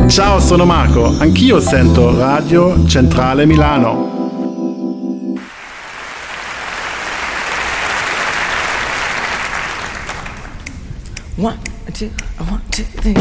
Ciao, sono Marco, anch'io sento Radio Centrale Milano. One, two, three.